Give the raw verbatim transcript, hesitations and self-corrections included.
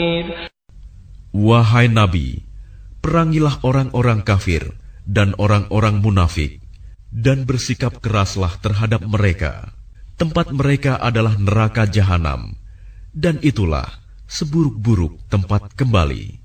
Wahai Nabi, perangilah orang-orang kafir dan orang-orang munafik, dan bersikap keraslah terhadap mereka. Tempat mereka adalah neraka jahanam, dan itulah seburuk-buruk tempat kembali.